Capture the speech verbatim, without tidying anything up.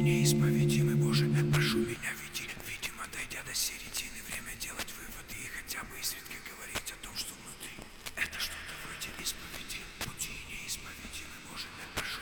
Неисповедимый Боже, прошу меня веди, видимо, дойдя до середины, время делать выводы и хотя бы изредка говорить о том, что